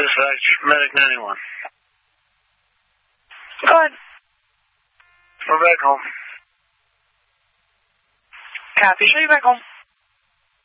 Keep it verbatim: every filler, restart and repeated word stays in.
Dispatch, Medic ninety-one. Go ahead. We're back home. Copy. Show you back home.